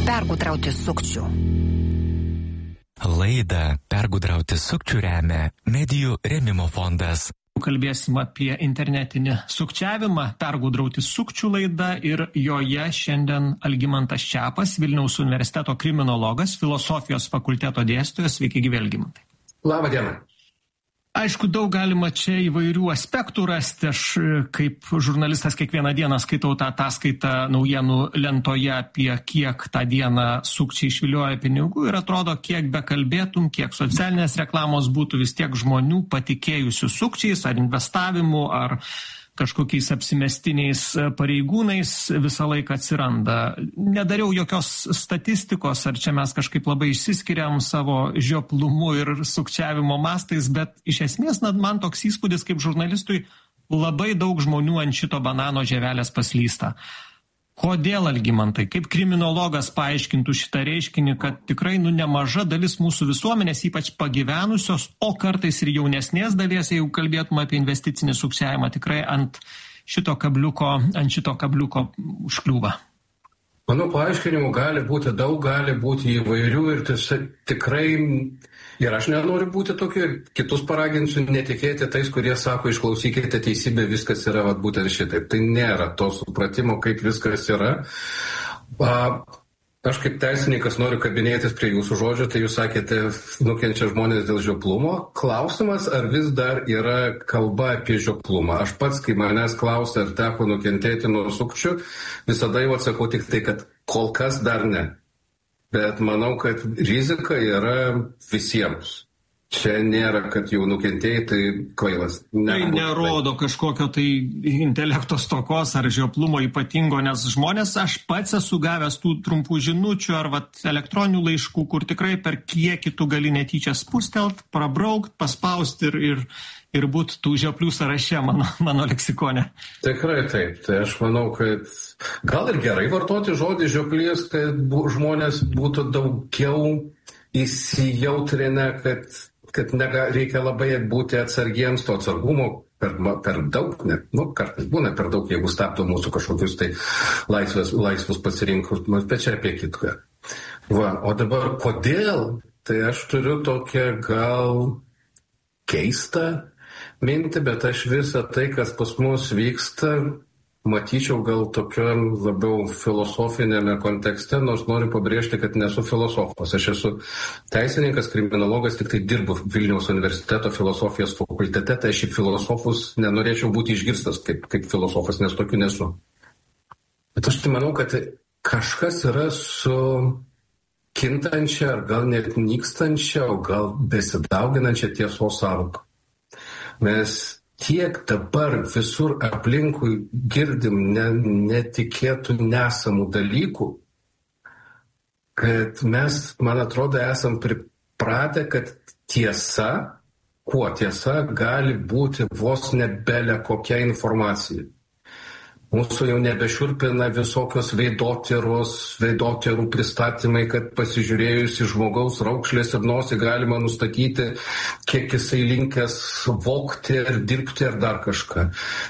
Pergudrauti sukčių. Laidą Pergudrauti sukčių remia Medijų rėmimo fondas. Kalbėsim apie internetinį sukčiavimą, Pergudrauti sukčių laida ir joje šiandien Algimantas Čepas, Vilniaus universiteto kriminologas, filosofijos fakulteto dėstytojas. Sveiki, gyvi Algimantai. Labą dieną. Aišku, daug galima čia įvairių aspektų rasti. Aš kaip žurnalistas kiekvieną dieną skaitau tą ataskaitą naujienų lentoje apie kiek tą dieną sukčiai išvilioja pinigų ir atrodo, kiek bekalbėtum, kiek socialinės reklamos būtų, vis tiek žmonių patikėjusių sukčiais ar investavimu ar kažkokiais apsimestiniais pareigūnais visą laiką atsiranda. Nedariau jokios statistikos, ar čia mes kažkaip labai išsiskiriam savo žioplumu ir sukčiavimo mastais, bet iš esmės man toks įspūdis kaip žurnalistui, labai daug žmonių ant šito banano žievelės paslysta. Kodėl, Algimantai, kaip kriminologas paaiškintų šitą reiškinį, kad tikrai nemaža dalis mūsų visuomenės, ypač pagyvenusios, o kartais ir jaunesnės dalies, jeigu kalbėtume apie investicinį sukčiavimą, tikrai ant šito kabliuko užkliūva? Manau, paaiškinimų gali būti daug, gali būti įvairių ir tikrai, ir aš nenoriu būti tokiu, ir kitus paraginsiu netikėti tais, kurie sako, išklausykite teisybę, viskas yra būtent šitaip. Tai nėra to supratimo, kaip viskas yra. Aš kaip teisininkas noriu kabinėtis prie jūsų žodžių, tai jūs sakėte, nukenčia žmonės dėl žioplumo. Klausimas, ar vis dar yra kalba apie žioplumą. Aš pats, kai manęs klausia, ar teko nukentėti nuo sukčių, visada jau atsakau tik tai, kad kol kas dar ne. Bet manau, kad rizika yra visiems. Čia nėra, kad jau nukentėjai, tai kvailas. Tai nerodo kažkokio tai intelekto stokos ar žioplumo ypatingo, nes žmonės, aš pats esu gavęs tų trumpų žinučių ar elektroninių laiškų, kur tikrai per kiekį tu gali netyčia spustelt, prabraukt, paspausti ir būt tų žioplių sąraše mano leksikone. Tikrai taip. Tai aš manau, kad gal ir gerai vartoti žodį žioplys, kad žmonės būtų daugiau įsijautrinę, kad reikia labai būti atsargiems, to atsargumo per daug, kartais būna per daug, jeigu stabdo mūsų kažkokius tai laisvus pasirinkimus, bet čia apie kitką. O dabar kodėl? Tai aš turiu tokią gal keistą mintį, bet aš visą tai, kas pas mus vyksta, matyčiau gal tokiam labiau filosofinėme kontekste, nors noriu pabrėžti, kad nesu filosofas. Aš esu teisininkas, kriminologas, tik tai dirbu Vilniaus universiteto filosofijos fakultete, tai aš į filosofus nenorėčiau būti išgirstas kaip filosofas, nes tokių nesu. Bet aš tai manau, kad kažkas yra su kintančia, ar gal net nykstančia, o gal besidauginančia tiesos sąvoka. Mes tiek dabar visur aplinkui girdim netikėtų nesamų dalykų, kad mes, man atrodo, esam pripratę, kad tiesa gali būti vos ne bele kokia informacija. Mūsų jau nebešiurpina visokios veidotyrų pristatymai, kad pasižiūrėjus į žmogaus raukšlės ir nosį galima nustatyti, kiek jisai linkęs vogti ir dirbti ir dar kažką.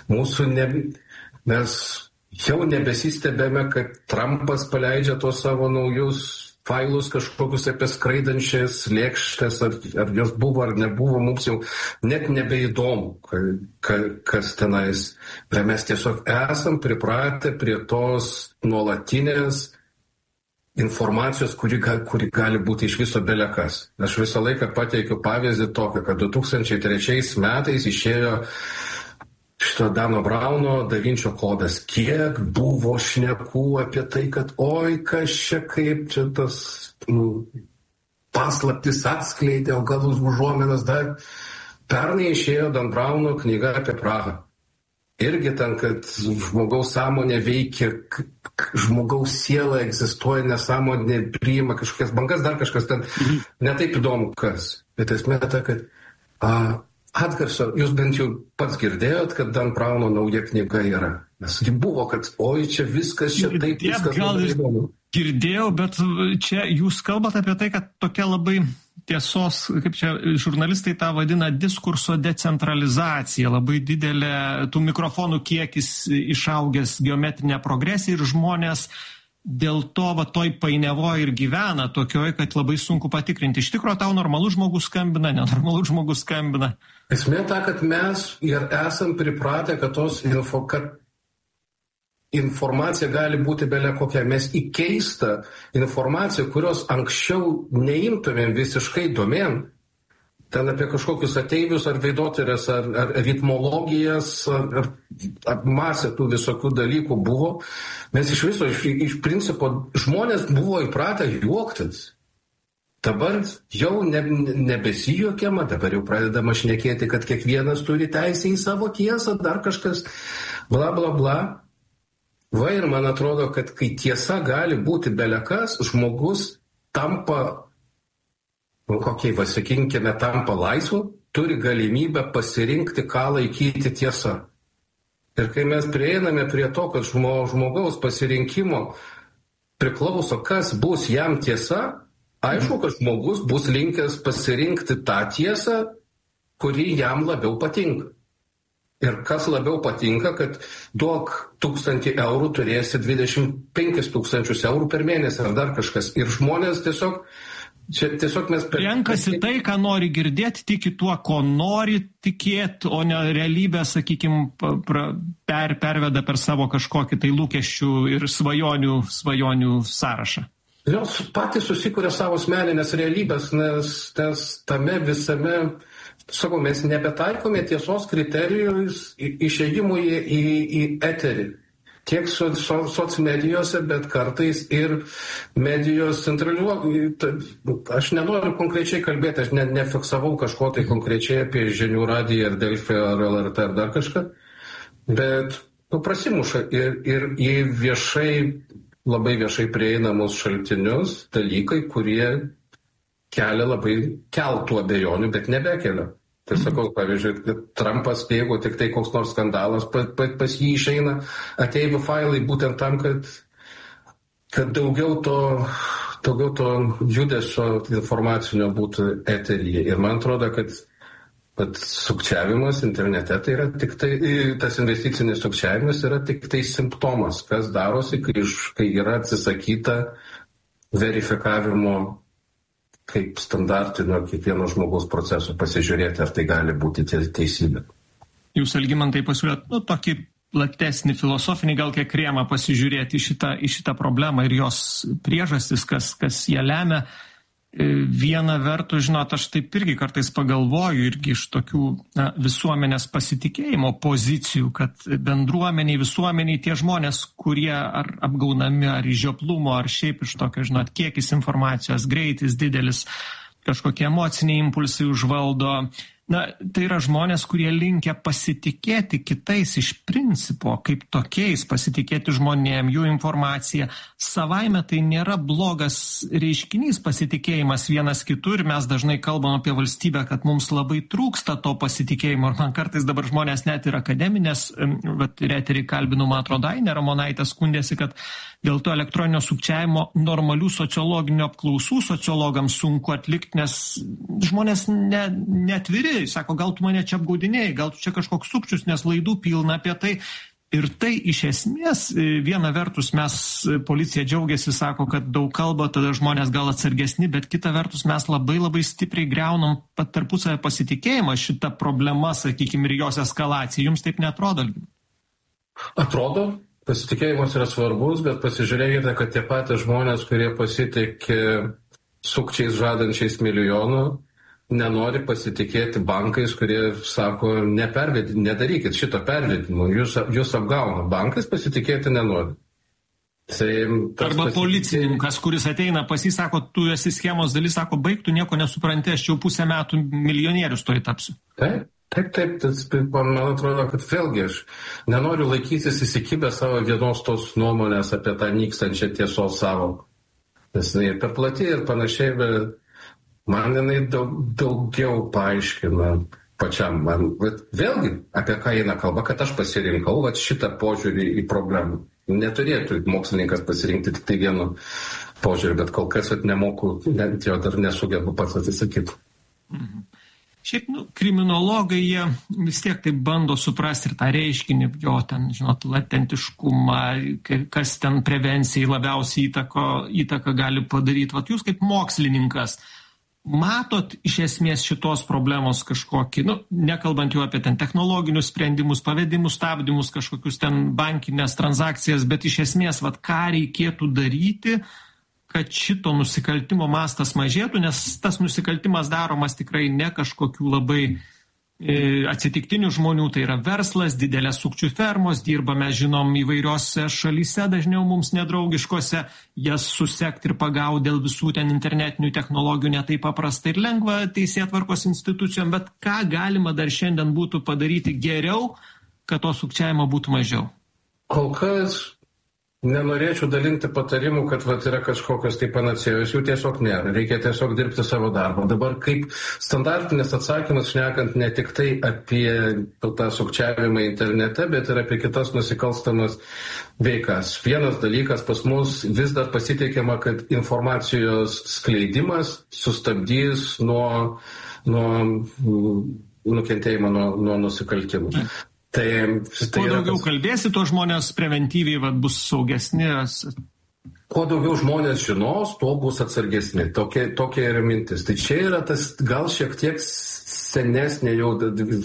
Mes jau nebesistebėme, kad Trumpas paleidžia tos savo naujus failus kažkokius apie skraidančias lėkštės, ar jos buvo ar nebuvo, mums jau net nebeįdomu, kas tenais. Bet mes tiesiog esam pripratę prie tos nuolatinės informacijos, kuri gali būti iš viso belekas. Aš visą laiką pateikiu pavyzdį tokį, kad 2003 metais išėjo šito Dano Brauno Da Vinčio kodas. Kiek buvo šnekų apie tai, kad oi, kas čia kaip čia tas paslaptis atskleidė, o gal užuominas dar. Pernai išėjo Dan Brauno knyga apie Prahą. Irgi ten, kad žmogaus sąmonė veikia, žmogaus siela egzistuoja, nesąmonė priima kažkokias bangas, dar kažkas ten. Netaip įdomu kas. Bet esmė ta, kad atgarsio, jūs bent jau pats girdėjot, kad Dan Brauno nauja knyga yra. Nes ji buvo, kad oi, čia viskas, čia taip, viskas labai įdomu. Girdėjau, bet čia jūs kalbat apie tai, kad tokia labai tiesos, kaip čia žurnalistai tą vadina, diskurso decentralizacija, labai didelė tų mikrofonų kiekis išaugęs geometrinė progresija ir žmonės dėl to toj painiavoj ir gyvena tokioj, kad labai sunku patikrinti. Iš tikrųjų, tau normalus žmogus skambina, nenormalus žmogus skambina. Esmė ta, kad mes ir esam pripratę, kad kad informacija gali būti belia kokia. Mes į keistą informaciją, kurios anksčiau neimtumėm visiškai domėn, ten apie kažkokius ateivius ar veidotyrės, ar ritmologijas, ar masė tų visokių dalykų buvo. Mes iš viso, iš principo, žmonės buvo įpratę juoktis. Dabar jau nebesijuokiama, dabar jau pradedama šnekėti, kad kiekvienas turi teisę į savo tiesą, dar kažkas, bla bla bla. Va ir man atrodo, kad kai tiesa gali būti belekas, žmogus tampa, sakynkime, tampa laisvu, turi galimybę pasirinkti, ką laikyti tiesa. Ir kai mes prieiname prie to, kad žmogaus pasirinkimo priklauso, kas bus jam tiesa, aišku, kad žmogus bus linkęs pasirinkti tą tiesą, kuri jam labiau patinka. Ir kas labiau patinka, kad duok 1000 eurų, turėsi 25 000 eurų per mėnesį ar dar kažkas. Ir žmonės tiesiog mes... Renkasi tai, ką nori girdėti, tiki tuo, ko nori tikėti, o ne realybę, sakykime, perveda per savo kažkokį tai lūkesčių ir svajonių sąrašą. Jos patys susikuria savo asmeninės realybės, nes tame visame... Sakau, mes nebetaikome tiesos kriterijus išėjimui į eterį. Tiek socmedijose, bet kartais ir medijos centralizuoti. Aš nenoriu konkrečiai kalbėti, aš nefiksavau kažko tai konkrečiai apie žinių radiją ar Delfį ar LRT ar dar kažką, bet prasimuša ir į labai viešai prieinamus šaltinius dalykai, kurie keltų abejonių, bet nebekelia. Tai sakau, pavyzdžiui, Trumpas, jeigu tik tai koks nors skandalas pas jį išeina, ateivių failai būtent tam, kad daugiau to judesio informacinio būtų eteryje. Ir man atrodo, kad sukčiavimas internete tai yra tik tai, tas investicinis sukčiavimas yra tik tai simptomas, kas darosi, kai yra atsisakyta verifikavimo kaip standartinio kiekvieno žmogaus proceso, pasižiūrėti, ar tai gali būti teisybė. Jūs, Algimantai, pasiūlėt, tokį platesnį filosofinį gal kiek rėmą pasižiūrėti į šitą problemą ir jos priežastis, kas ją lemia. Viena vertus, žinot, aš taip irgi kartais pagalvoju irgi iš tokių visuomenės pasitikėjimo pozicijų, kad bendruomeniai, visuomeniai tie žmonės, kurie ar apgaunami, ar iš žioplumo, ar šiaip iš tokio, žinot, kiekis informacijos, greitis didelis, kažkokie emociniai impulsai užvaldo. Tai yra žmonės, kurie linkę pasitikėti kitais iš principo, kaip tokiais, pasitikėti žmonėm, jų informacija. Savaime tai nėra blogas reiškinys pasitikėjimas vienas kitu ir mes dažnai kalbam apie valstybę, kad mums labai trūksta to pasitikėjimo. Ir man kartais dabar žmonės net ir akademinės, eterį kalbinu, man atrodo, Ainė Ramonaitė skundėsi, kad dėl to elektroninio sukčiavimo normalių sociologinių apklausų sociologams sunku atlikti, nes žmonės neatviri. Sako, gal tu mane čia apgaudinėjai, gal tu čia kažkoks sukčius, nes laidų pilna apie tai. Ir tai iš esmės, viena vertus mes, policija džiaugiasi, sako, kad daug kalba, tada žmonės gal atsargesni, bet kita vertus mes labai labai stipriai griaunam tarpusavio pasitikėjimą šitą problemą, sakykime, ir jos eskalaciją. Jums taip neatrodo? Atrodo. Pasitikėjimas yra svarbus, bet pasižiūrėkite, kad tie patys žmonės, kurie pasitikė sukčiais žadančiais milijonų, nenori pasitikėti bankais, kurie sako, nedarykit šito pervedimo, jūs apgauna. Bankais pasitikėti nenori. Arba policininkas, kuris ateina pas jį, sako, tu esi schemos dalis, sako, baig, tu nieko nesupranti, aš jau pusę metų milijonierius toj tapsiu. Taip, man atrodo, kad vėlgi aš nenoriu laikytis įsikibę savo vienos tos nuomonės apie tą nykstančią tiesos savoką. Nes jinai per plati ir panašiai, bet man jinai daugiau paaiškina pačiam man. Bet vėlgi, apie ką eina kalba, kad aš pasirinkau šitą požiūrį į problemą. Neturėtų mokslininkas pasirinkti tik tai vienu požiūrį, bet kol kas nemoku, net jo dar nesugebu pats atsisakyti. Šiaip, kriminologai, jie vis tiek taip bando suprasti ir tą reiškinį, jo ten, žinot, latentiškumą, kas ten prevencijai labiausiai įtaką gali padaryti. Vat jūs kaip mokslininkas matot iš esmės šitos problemos kažkokį, nekalbant jau apie ten technologinius sprendimus, pavedimus, stabdymus, kažkokius ten bankinės transakcijas, bet iš esmės, vat ką reikėtų daryti, kad šito nusikaltimo mastas mažėtų, nes tas nusikaltimas daromas tikrai ne kažkokių labai atsitiktinių žmonių, tai yra verslas, didelės sukčių fermos, dirba, mes žinom, įvairiose šalyse, dažniau mums nedraugiškose, jas susekti ir pagauti dėl visų ten internetinių technologijų netai paprasta ir lengva teisėtvarkos institucijom, bet ką galima dar šiandien būtų padaryti geriau, kad to sukčiavimo būtų mažiau? Kol kas nenorėčiau dalinti patarimų, kad yra kažkokios tai panacėjos, jų tiesiog nėra, reikia tiesiog dirbti savo darbą. Dabar kaip standartinis atsakymas, šnekant ne tik tai apie tą sukčiavimą internete, bet ir apie kitas nusikalstamas veikas. Vienas dalykas, pas mus vis dar pasiteikiama, kad informacijos skleidimas sustabdys nuo nukentėjimo nuo nusikaltimų. Kuo daugiau kalbėsi, tuo žmonės preventyviai bus saugesni. Kuo daugiau žmonės žinos, tuo bus atsargesni. Tokia yra mintis. Tai čia yra tas gal šiek tiek senesnė jau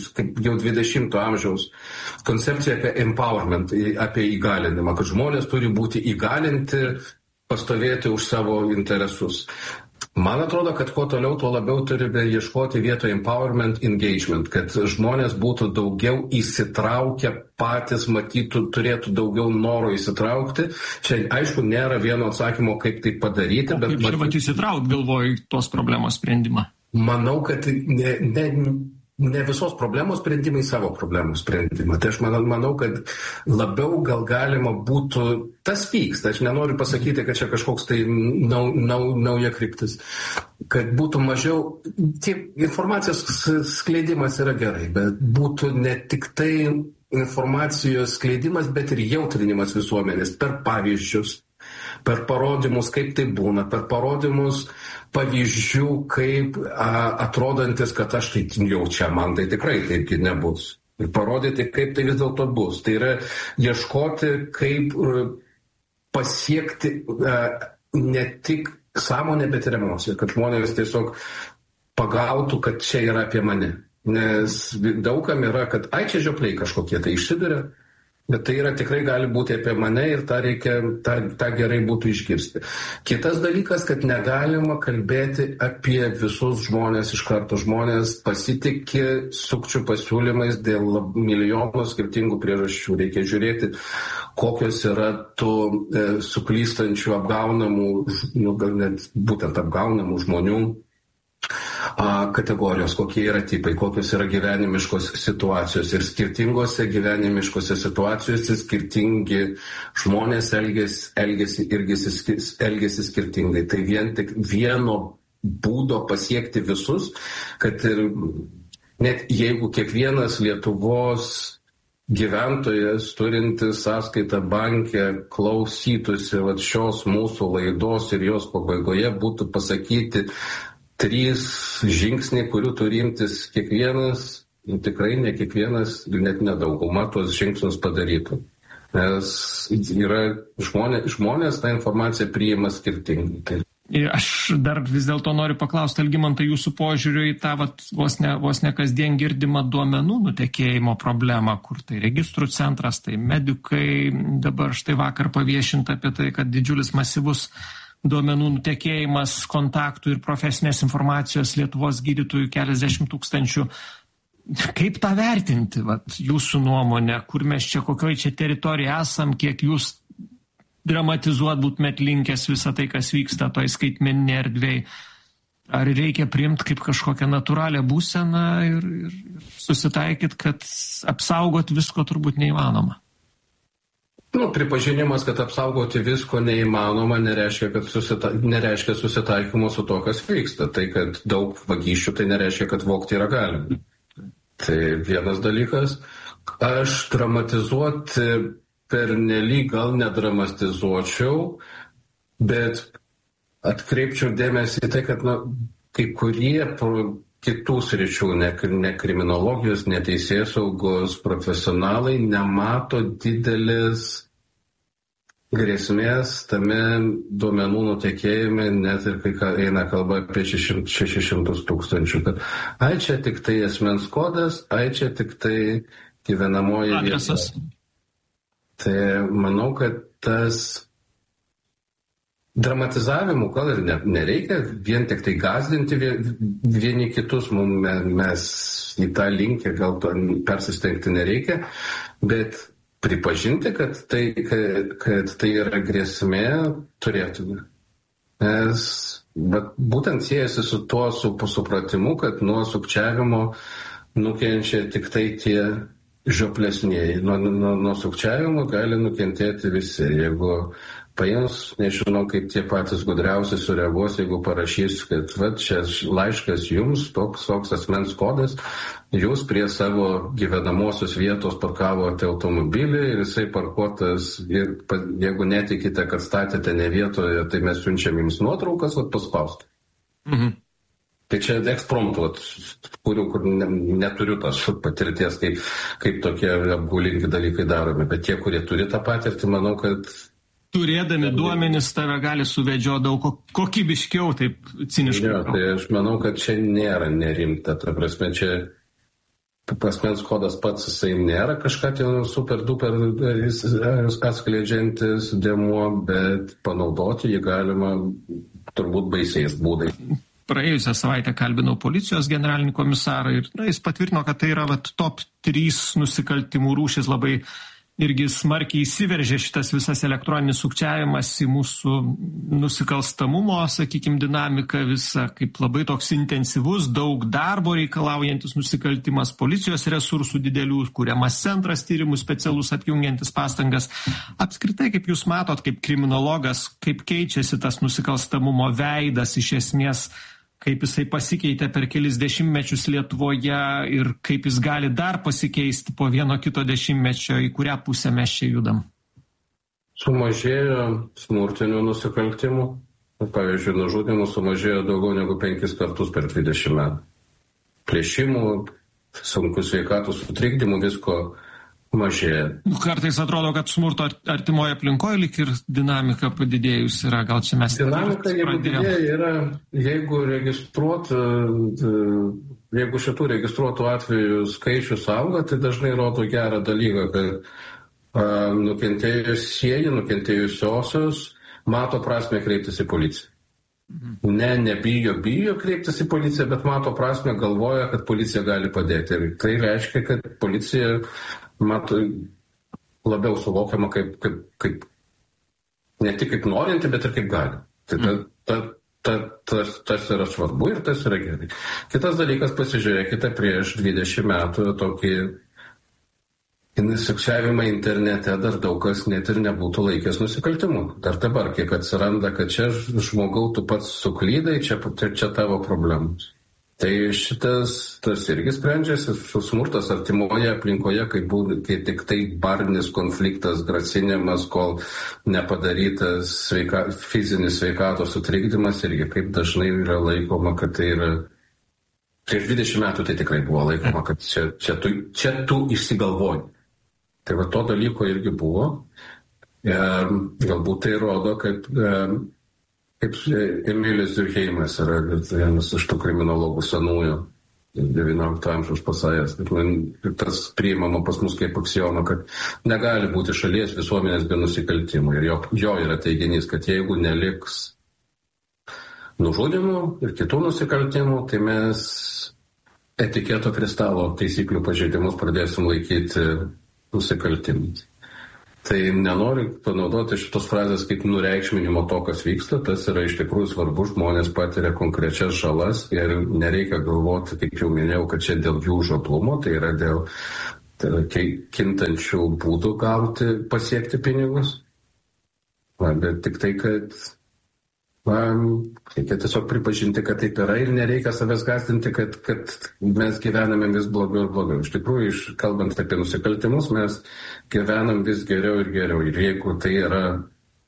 20 amžiaus koncepcija apie empowerment, apie įgalinimą, kad žmonės turi būti įgalinti, pastovėti už savo interesus. Man atrodo, kad kuo toliau, tuo labiau turime ieškoti vietoje empowerment, engagement, kad žmonės būtų daugiau įsitraukę patys, turėtų daugiau noro įsitraukti. Čia, aišku, nėra vieno atsakymo, kaip tai padaryti. Bet kaip įsitraukti, galvoju, tos problemos sprendimą? Manau, kad ne visos problemos sprendimai savo problemų sprendimą. Tai aš manau, kad labiau gal galima būtų, tas vyksta, aš nenoriu pasakyti, kad čia kažkoks tai nauja kryptis, kad būtų mažiau, informacijos skleidimas yra gerai, bet būtų ne tik tai informacijos skleidimas, bet ir jautrinimas visuomenės per pavyzdžius, per parodymus, kaip tai būna, per parodymus pavyzdžių, kaip atrodantis, kad aš tai jau čia, man tai tikrai taipgi nebus. Ir parodyti, kaip tai vis dėlto bus. Tai yra ieškoti, kaip pasiekti ne tik sąmonę, bet ir emociją, kad žmonės tiesiog pagautų, kad čia yra apie mane. Nes daugam yra, kad čia žiopliai kažkokie tai išsiduria, bet tai yra tikrai gali būti apie mane ir tą gerai būtų išgirsti. Kitas dalykas, kad negalima kalbėti apie visus žmonės iš karto. Žmonės pasitikė sukčių pasiūlymais dėl milijonų skirtingų priežasčių. Reikia žiūrėti, kokios yra tų suklystančių, apgaunamų, gal net būtent apgaunamų žmonių kategorijos, kokie yra tipai, kokios yra gyvenimiškos situacijos. Ir skirtingose gyvenimiškose situacijose skirtingi žmonės elgesi skirtingai. Tai vien tik vieno būdo pasiekti visus, kad ir net jeigu kiekvienas Lietuvos gyventojas turintis sąskaitą banke klausytųsi šios mūsų laidos ir jos pabaigoje būtų pasakyti 3 žingsniai, kurių turi imtis kiekvienas, tikrai ne kiekvienas, net nedauguma tuos žingsnius padarytų. Nes yra žmonės tą informaciją priima skirtingai. Aš dar vis dėlto noriu paklausti, Algimantai, jūsų požiūriu į tą vos ne kasdien girdimą duomenų nutekėjimo problemą, kur tai registrų centras, tai medikai, dabar štai vakar paviešinta apie tai, kad didžiulis masyvus duomenų nutekėjimas kontaktų ir profesinės informacijos Lietuvos gydytojų keliasdešimt tūkstančių. Kaip tą vertinti, jūsų nuomonė, kur mes čia, kokioj čia teritorijoje esam, kiek jūs dramatizuot būtumėt linkęs visą tai, kas vyksta toj skaitmeninėje erdvėje? Ar reikia priimti kaip kažkokią natūralią būseną ir susitaikyti, kad apsaugot visko turbūt neįmanoma? Pripažinimas, kad apsaugoti visko neįmanoma, nereiškia susitaikymo su to, kas vyksta. Tai, kad daug vagysčių, tai nereiškia, kad vogti yra galima. Tai vienas dalykas. Aš dramatizuoti pernelyg gal nedramatizuočiau, bet atkreipčiau dėmesį į tai, kad kai kurie kitų sričių, ne kriminologijos, ne teisėsaugos profesionalai nemato didelės grėsmės tame duomenų nutekėjime, net ir kai eina kalba apie 600 tūkstančių, kad ai čia tik tai asmens kodas, ai čia tik tai gyvenamoji adresas. Tai manau, kad tas dramatizavimų gal ir nereikia, vien tik tai gąsdinti vieni kitus, mes į tą linkę gal to persistengti nereikia, bet pripažinti, kad tai yra grėsmė, turėtume. Nes būtent siejasi su tuo supratimu, kad nuo sukčiavimo nukenčia tik tai tie žioplesnieji. Nuo sukčiavimo gali nukentėti visi. Jeigu paėmus, nežinau, kaip tie patys gudriausi sureaguos, jeigu parašys, kad čia laiškas jums, toks asmens kodas, jūs prie savo gyvenamosios vietos parkavote automobilį ir jisai parkuotas, ir jeigu netikite, kad statėte ne vietoje, tai mes siunčiam jums nuotraukas, paspausti. Mhm. Tai čia ekspromtų, kur neturiu tos patirties, kaip tokie apgaulingi dalykai daromi, bet tie, kurie turi tą patirtį, manau, kad turėdami duomenis tave gali suvedžioti daug kokybiškiau, taip ciniškai. Jo, tai aš manau, kad čia nėra nerimta. Ta prasme, čia asmens kodas pats jisai nėra kažką super duper atskleidžiantis dėmuo, bet panaudoti jį galima turbūt baisiais būdais. Praėjusią savaitę kalbinau policijos generalinį komisarą ir jis patvirtino, kad tai yra top 3 nusikaltimų rūšis, labai irgi smarkiai įsiveržė šitas visas elektroninis sukčiavimas į mūsų nusikalstamumo, sakykime, dinamiką visą, kaip labai toks intensyvus, daug darbo reikalaujantis nusikaltimas, policijos resursų didelių, kuriamas centras tyrimų specialus apjungiantis pastangas. Apskritai, kaip jūs matot, kaip kriminologas, kaip keičiasi tas nusikalstamumo veidas iš esmės, kaip jisai pasikeitė per kelis dešimtmečius Lietuvoje ir kaip jis gali dar pasikeisti po vieno kito dešimtmečio, į kurią pusę mes čia judam? Sumažėjo smurtinių nusikaltimų. Pavyzdžiui, nužudimų sumažėjo daugiau negu 5 kartus per 20 metų. Plėšimų, sunkių sveikatos sutrikdymų, visko mažėja. Kartais atrodo, kad smurto artimoje aplinkoje lik ir dinamika padidėjus yra. Gal čia mes... Dinamika yra, jeigu šitų registruotų atvejų skaičius auga, tai dažnai rodo gerą dalyką, kad nukentėjusiosios mato prasme kreiptis į policiją. Nebijo kreiptis į policiją, bet mato prasme, galvoja, kad policija gali padėti. Ir tai reiškia, kad policija labiau suvokiama kaip ne tik kaip norinti, bet ir kaip gali. Tai tas yra svarbu ir tas yra gerai. Kitas dalykas, pasižiūrėkite prieš 20 metų tokį sukčiavimą internete dar daug kas net ir nebūtų laikęs nusikaltimu. Dar dabar, kiek atsiranda, kad čia žmogau tu pats suklydai, čia tavo problemos. Tai tas irgi sprendžiasi, smurtas artimoje aplinkoje, kai tik tai barnis konfliktas, grasinimas, kol nepadarytas fizinis sveikatos sutrikdymas, irgi kaip dažnai yra laikoma, kad tai yra... Prieš 20 metų tai tikrai buvo laikoma, kad čia tu išsigalvoji. Tai va to dalyko irgi buvo. Galbūt tai rodo, kad... Kaip Emilis Durkheimas yra vienas iš tų kriminologų senųjų 19 amžiaus pasakęs, kad tas priimama pas mus kaip aksioma, kad negali būti šalies visuomenės be nusikaltimų. Ir jo yra teiginys, kad jeigu neliks nužudimų ir kitų nusikaltimų, tai mes etiketo prie stalo taisyklių pažeidimus pradėsim laikyti nusikaltimais. Tai nenoriu panaudoti šitos frazės kaip nureikšminimo to, kas vyksta, tas yra iš tikrųjų svarbu, žmonės patiria konkrečias žalas ir nereikia galvoti, kaip jau minėjau, kad čia dėl jų žoplumo, tai yra dėl kintančių būdų pasiekti pinigus. Bet tik tai, kad reikia tiesiog pripažinti, kad taip yra ir nereikia savęs gąsdinti, kad mes gyvename vis blogiau ir blogiau. Iš tikrųjų, kalbant apie nusikaltimus, mes gyvenam vis geriau ir geriau. Ir jeigu tai yra,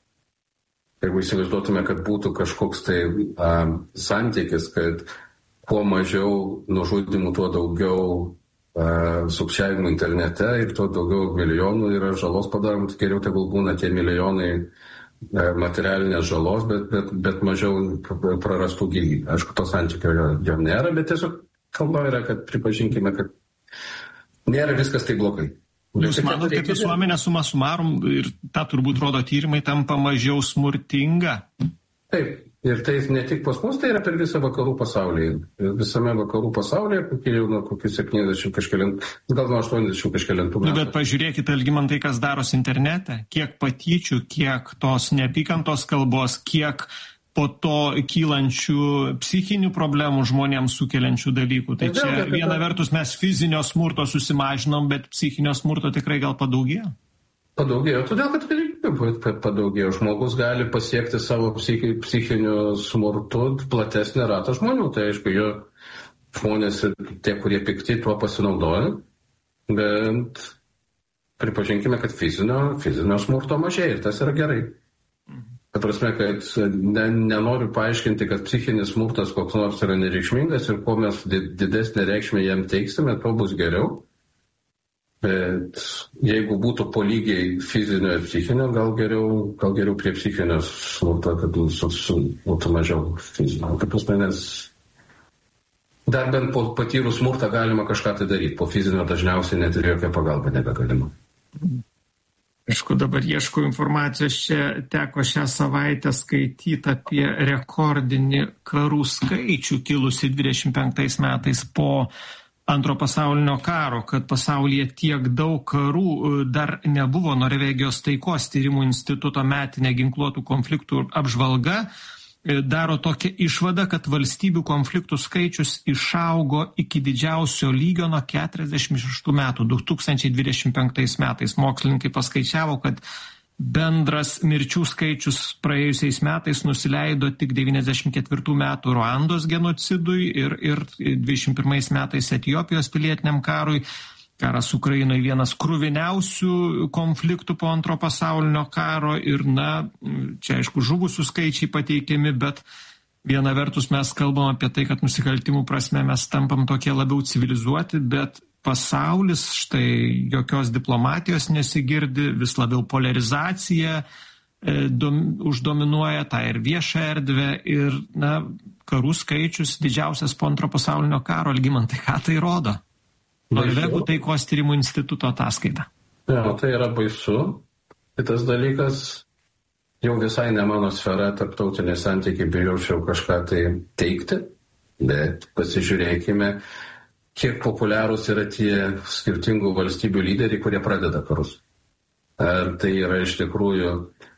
jeigu įsivaizduotume, kad būtų kažkoks tai santykis, kad kuo mažiau nužudimų, tuo daugiau sukčiavimų internete ir tuo daugiau milijonų yra žalos padaroma, geriau tegul būna tie milijonai materialinės žalos, bet mažiau prarastų gyvybę. Aišku, to santykio jo nėra, bet tiesiog kalba yra, kad pripažinkime, kad nėra viskas taip blogai. Jūs manote, kad visuomenė suma sumarum, ir tą turbūt rodo tyrimai, tampa mažiau smurtinga? Taip. Ir tai ne tik pas mus, tai yra per visą vakarų pasaulį. Visame vakarų pasaulyje, kokių 70 kažkėlintų, gal nuo 80 kažkėlintų metų. Bet pažiūrėkite, Algimantai, kas darosi internete, kiek patyčių, kiek tos neapykantos kalbos, kiek po to kylančių psichinių problemų žmonėms sukeliančių dalykų. Tai čia viena vertus mes fizinio smurto susimažinom, bet psichinio smurto tikrai gal padaugėjo? Padaugėjo, todėl kad galimybė padaugėjo. Žmogus gali pasiekti savo psichiniu smurtu platesnį ratą žmonių. Tai aišku, jo žmonės ir tie, kurie pikti, tuo pasinaudoja. Bet pripažinkime, kad fizinio smurto mažėja ir tas yra gerai. Ta prasme, kad nenoriu paaiškinti, kad psichinis smurtas koks nors yra nereikšmingas ir kuo mes didesnę reikšmę jam teiksime, tuo bus geriau. Bet jeigu būtų polygiai fizinio ir psichinio, gal geriau prie psichinio smurto, kad būtų mažiau fizinio. Taip prasme, nes dar bent po patyrus smurtą galima kažką tai daryti, po fizinio dažniausiai net ir jokia pagalba nebegalima. Aišku, dabar ieškau informacijos, čia teko šią savaitę skaityti apie rekordinį karų skaičių kilusi 25 metais po Antro pasaulinio karo, kad pasaulyje tiek daug karų dar nebuvo. Norvegijos taikos tyrimų instituto metinė ginkluotų konfliktų apžvalga daro tokią išvadą, kad valstybių konfliktų skaičius išaugo iki didžiausio lygio nuo 46 metų, 2025 metais. Mokslininkai paskaičiavo, kad bendras mirčių skaičius praėjusiais metais nusileido tik 94 metų Ruandos genocidui ir 21 metais Etiopijos pilietiniam karui. Karas Ukrainoje vienas kruviniausių konfliktų po Antro pasaulinio karo ir, čia aišku, žuvusių skaičiai pateikiami, bet viena vertus mes kalbam apie tai, kad nusikaltimų prasme mes tampam tokie labiau civilizuoti, bet pasaulis štai jokios diplomatijos nesigirdi, vis labiau polarizacija uždominuoja tą ir viešą erdvę ir, karų skaičius didžiausias po Antro pasaulinio karo. Algimantai, ką tai rodo? Norvegų taikos tyrimų instituto ataskaita. Tai yra baisu. Kitas dalykas, jau visai ne mano sfera, tarptautiniai santykiai, bijaučiau kažką tai teikti, bet pasižiūrėkime, kiek populiarūs yra tie skirtingų valstybių lyderiai, kurie pradeda karus. Ar tai yra iš tikrųjų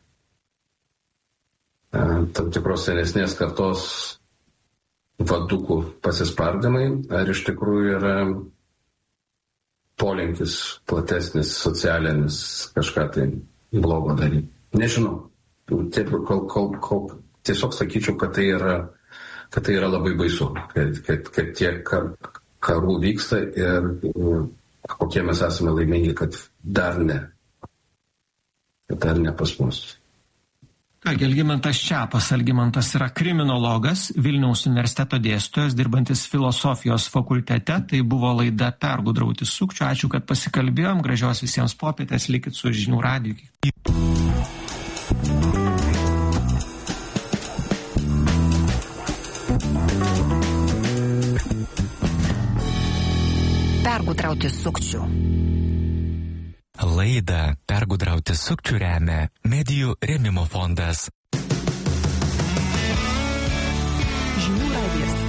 tam tikros senesnės kartos vadukų pasispardymai, ar iš tikrųjų yra polinkis platesnis, socialinis, kažką tai blogo daryti. Nežinau. Tiesiog sakyčiau, kad tai yra labai baisu, kad tiek karų vyksta ir kokie mes esame laimingi, kad dar ne pas mus. Kągi, Algimantas Čepas. Algimantas yra kriminologas, Vilniaus universiteto dėstytojas, dirbantis filosofijos fakultete. Tai buvo laida Pergudrauti sukčių. Ačiū, kad pasikalbėjom. Gražios visiems popietės. Likit su Žinių radiju. Pergudrauti sukčių. Laidą Pergudrauti sukčių remia Medijų rėmimo fondas. Žinių radijas.